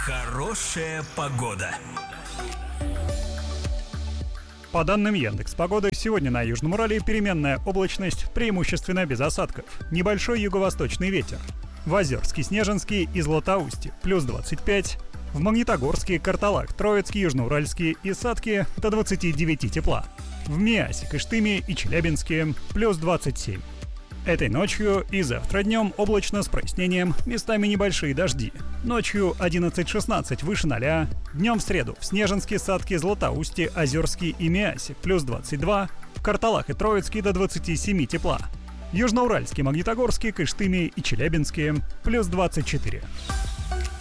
Хорошая погода. По данным Яндекс.Погоды, сегодня на Южном Урале переменная облачность, преимущественно без осадков. Небольшой юго-восточный ветер. В Озерске, Снежинске и Златоусте плюс 25. В Магнитогорске, Карталах, Троицке, Южноуральске и Сатке до 29 тепла. В Миасе, Кыштыме и Челябинске плюс 27. Этой ночью и завтра днем облачно с прояснением, местами небольшие дожди. Ночью 11-16 выше 0, днем в среду в Снежинске, Сатке, Златоусте, Озерске и Миасе плюс 22, в Карталах и Троицке до 27 тепла. Южноуральске, Магнитогорске, Кыштыме и Челябинске плюс 24.